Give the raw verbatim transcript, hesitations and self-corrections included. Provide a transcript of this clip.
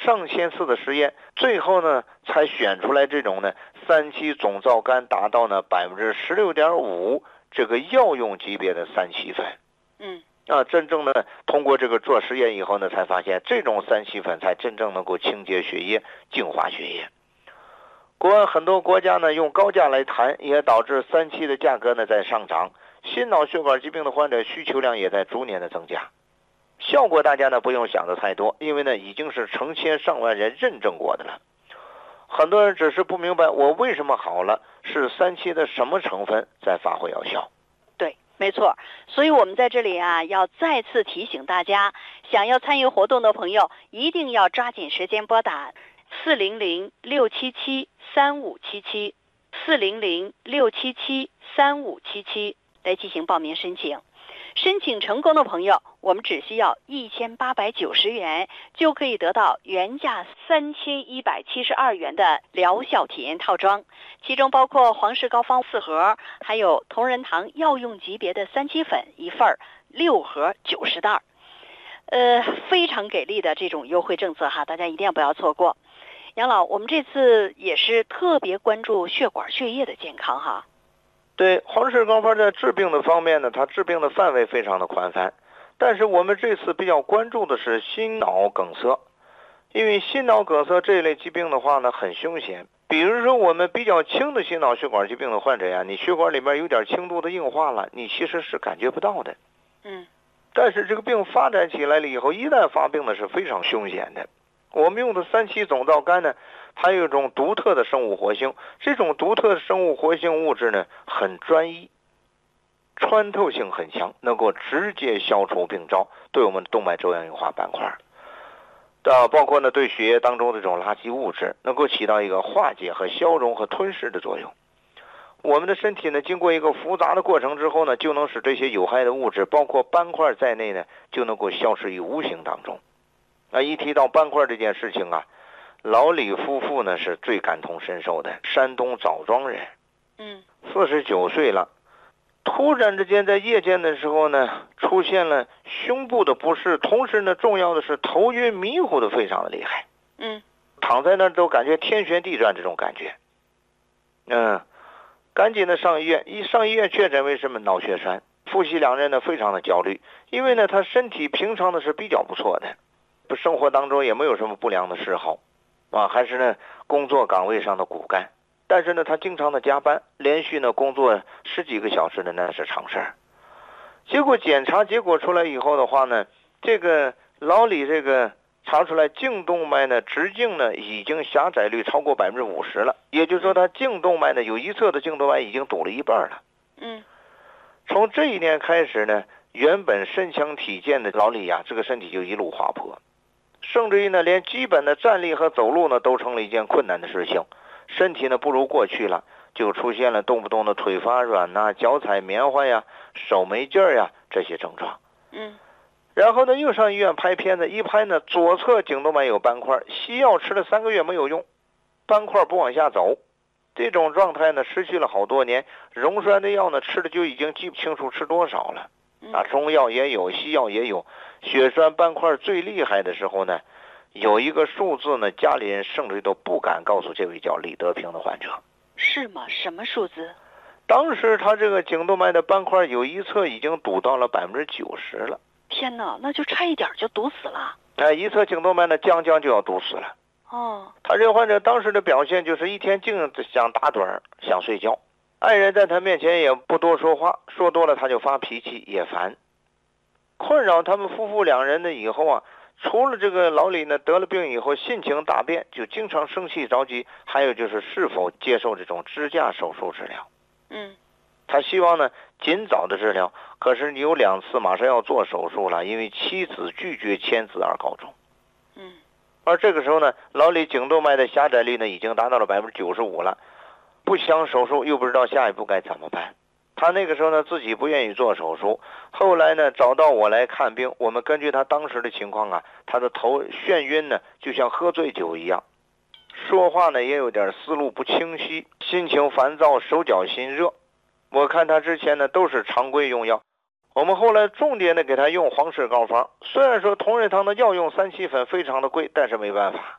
上千次的实验，最后呢才选出来这种呢三七总皂苷达到呢百分之十六点五这个药用级别的三七粉。 嗯。 啊，真正的通过这个做实验以后呢，才发现这种三七粉才真正能够清洁血液、净化血液。国外很多国家呢用高价来谈，也导致三七的价格呢在上涨，心脑血管疾病的患者需求量也在逐年的增加。效果大家呢不用想的太多，因为呢已经是成千上万人认证过的了。很多人只是不明白我为什么好了，是三七的什么成分在发挥药效。 对，没错。所以我们在这里啊要再次提醒大家，想要参与活动的朋友一定要抓紧时间拨打四零零六七七三五七七四零零六七七三五七七来进行报名申请。申请成功的朋友，我们只需要一千八百九十元，就可以得到原价三千一百七十二元的疗效体验套装，其中包括黄氏膏方四盒，还有同仁堂药用级别的三七粉一份，六盒九十袋。呃，非常给力的这种优惠政策哈，大家一定要不要错过。杨老，我们这次也是特别关注血管血液的健康哈。 对，黄氏膏方在治病的方面呢，它治病的范围非常的宽泛，但是我们这次比较关注的是心脑梗塞，因为心脑梗塞这一类疾病的话呢很凶险。比如说我们比较轻的心脑血管疾病的患者呀，你血管里面有点轻度的硬化了，你其实是感觉不到的。 嗯， 但是这个病发展起来了以后，一旦发病呢是非常凶险的。我们用的三七总皂苷呢，它有一种独特的生物活性，这种独特的生物活性物质呢很专一，穿透性很强，能够直接消除病灶，对我们动脉粥样硬化斑块的包括呢对血液当中的这种垃圾物质能够起到一个化解和消融和吞噬的作用。我们的身体呢经过一个复杂的过程之后呢，就能使这些有害的物质包括斑块在内呢就能够消失于无形当中。啊，一提到斑块这件事情啊，老李夫妇呢是最感同身受的，山东枣庄人， 嗯， 四十九岁了，突然之间在夜间的时候呢，出现了胸部的不适，同时呢，重要的是头晕迷糊的非常的厉害， 嗯， 躺在那儿都感觉天旋地转这种感觉，嗯，赶紧的上医院，一上医院确诊为什么脑血栓，夫妻两人呢非常的焦虑，因为呢他身体平常的是比较不错的。生活当中也没有什么不良的嗜好啊，还是呢工作岗位上的骨干，但是呢他经常的加班，连续呢工作十几个小时的那是常事儿。结果检查结果出来以后的话呢，这个老李这个查出来颈动脉呢直径呢已经狭窄率超过百分之五十了，也就是说他颈动脉呢有一侧的颈动脉已经堵了一半了。 嗯， 从这一年开始呢，原本身强体健的老李呀，这个身体就一路滑坡。甚至于呢，连基本的站立和走路呢，都成了一件困难的事情。身体呢不如过去了，就出现了动不动的腿发软呐、脚踩棉花呀、手没劲儿呀这些症状。 嗯， 然后呢，又上医院拍片子，一拍呢，左侧颈动脉有斑块，西药吃了三个月没有用，斑块不往下走。这种状态呢，持续了好多年，溶栓的药呢吃的就已经记不清楚吃多少了。啊，中药也有，西药也有。血栓斑块最厉害的时候呢，有一个数字呢，家里人甚至都不敢告诉这位叫李德平的患者。 是吗？什么数字？ 当时他这个颈动脉的斑块有一侧已经堵到了百分之九十了。 天哪，那就差一点就堵死了。 哎，一侧颈动脉呢，将将就要堵死了。 哦， 他这个患者当时的表现就是一天净想打盹儿，想睡觉。爱人在他面前也不多说话，说多了他就发脾气也烦。困扰他们夫妇两人呢以后啊，除了这个老李呢得了病以后性情大变，就经常生气着急，还有就是是否接受这种支架手术治疗。 嗯， 他希望呢尽早的治疗，可是有两次马上要做手术了，因为妻子拒绝签字而告终。 嗯， 而这个时候呢，老李颈动脉的狭窄率呢已经达到了百分之九十五了。不想手术又不知道下一步该怎么办，他那个时候呢自己不愿意做手术，后来呢找到我来看病，我们根据他当时的情况啊，他的头眩晕呢就像喝醉酒一样，说话呢也有点思路不清晰，心情烦躁，手脚心热。我看他之前呢都是常规用药，我们后来重点的给他用黄氏膏方，虽然说同仁堂的药用三七粉非常的贵，但是没办法，